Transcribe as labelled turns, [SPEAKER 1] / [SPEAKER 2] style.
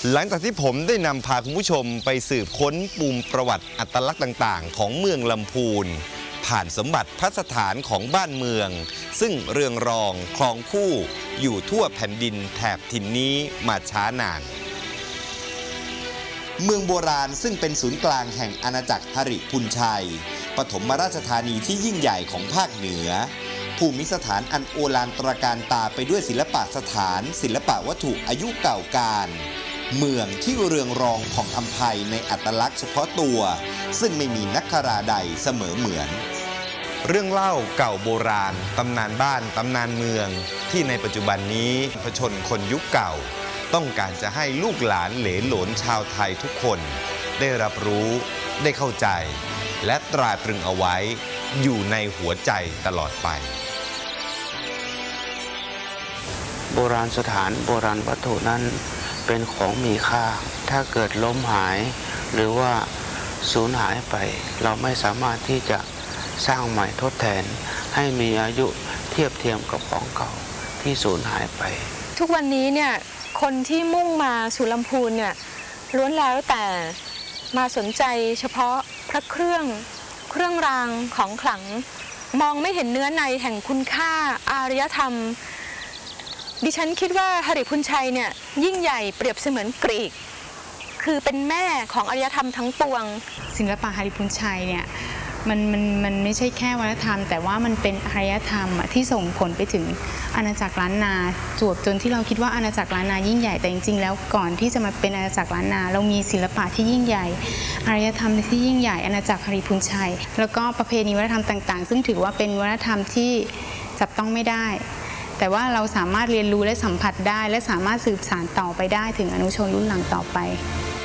[SPEAKER 1] หลังจากที่ผมได้นำพาคุณผู้ชมไปสืบค้นปูมประวัติอัตลักษณ์ต่างๆของเมืองลำพูนผ่านสมบัติพัสถานของบ้านเมืองซึ่งเรืองรองครองคู่อยู่ทั่วแผ่นดินแถบถิ่นนี้มาช้านานเมืองโบราณซึ่งเป็นศูนย์กลางแห่งอาณาจักรหริพุนชัยปฐมราชธานีที่ยิ่งใหญ่ของภาคเหนือภูมิสถานอันโอฬารตระการตาไปด้วยศิลปสถานศิลปวัตถุอายุเก่าการเมืองที่เรืองรองผ่องอำไพในอัตลักษณ์เฉพาะตัวซึ่งไม่มีนักคราใดเสมอเหมือนเรื่องเล่าเก่าโบราณตำนานบ้านตำนานเมืองที่ในปัจจุบันนี้ผชนคนยุคเก่าต้องการจะให้ลูกหลานเหลนโหลนชาวไทยทุกคนได้รับรู้ได้เข้าใจและตราตรึงเอาไว้อยู่ในหัวใจตลอดไป
[SPEAKER 2] โบราณสถานโบราณวัตถุนั้นเป็นของมีค่าถ้าเกิดล้มหายหรือว่าสูญหายไปเราไม่สามารถที่จะสร้างใหม่ทดแทนให้มีอายุเทียบเทียมกับของเก่าที่สูญหายไป
[SPEAKER 3] ทุกวันนี้เนี่ยคนที่มุ่งมาสู่ลำพูนเนี่ยล้วนแล้วแต่มาสนใจเฉพาะพระเครื่องรางของขลังมองไม่เห็นเนื้อในแห่งคุณค่าอารยธรรมดิฉันคิดว่าหริพุนชัยเนี่ยยิ่งใหญ่เปรียบเสมือนกรีกคือเป็นแม่ของอารยธรรมทั้งปวง
[SPEAKER 4] ศิลปะหริพุนชัยเนี่ยมันไม่ใช่แค่วัฒนธรรมแต่ว่ามันเป็นอารยธรรมที่ส่งผลไปถึงอาณาจักรล้านนาจวบจนที่เราคิดว่าอาณาจักรล้านนายิ่งใหญ่แต่จริงๆแล้วก่อนที่จะมาเป็นอาณาจักรล้านนาเรามีศิลปะที่ยิ่งใหญ่อารยธรรมที่ยิ่งใหญ่อาณาจักรหริพุนชัยแล้วก็ประเพณีวัฒนธรรมต่างๆซึ่งถือว่าเป็นวัฒนธรรมที่จับต้องไม่ได้แต่ว่าเราสามารถเรียนรู้และสัมผัสได้และสามารถสืบสานต่อไปได้ถึงอนุชนรุ่นหลังต่อไป